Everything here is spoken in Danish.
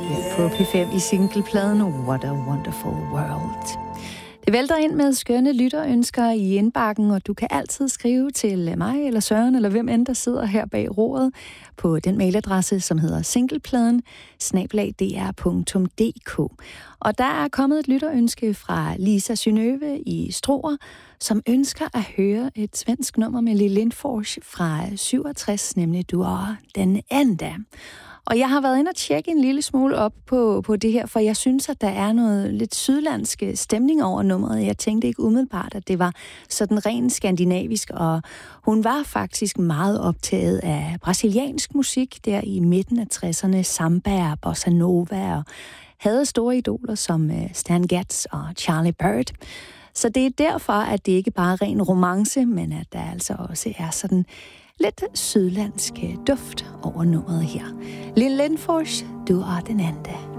Her på P5 i singlepladen What a Wonderful World. Det vælter ind med skønne lytterønsker i indbakken, og du kan altid skrive til mig eller Søren, eller hvem end der sidder her bag roret, på den mailadresse, som hedder singlepladen@dr.dk. Og der er kommet et lytterønske fra Lisa Synøve i Struer, som ønsker at høre et svensk nummer med Lill Lindfors fra 67, nemlig Du er den enda. Og jeg har været inde og tjekke en lille smule op på det her, for jeg synes, at der er noget lidt sydlandsk stemning over nummeret. Jeg tænkte ikke umiddelbart, at det var sådan rent skandinavisk, og hun var faktisk meget optaget af brasiliansk musik der i midten af 60'erne, samba og bossa nova, og havde store idoler som Stan Getz og Charlie Bird. Så det er derfor, at det ikke bare er ren romance, men at der altså også er sådan lidt sydlandsk duft over nummeret her. Lill Lindfors, Du er den enda.